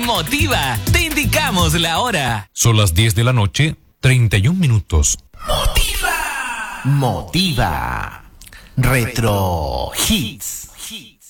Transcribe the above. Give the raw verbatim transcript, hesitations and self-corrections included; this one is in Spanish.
Motiva, te indicamos la hora. Son las diez de la noche, treinta y un minutos. Motiva. Motiva. Retro Hits.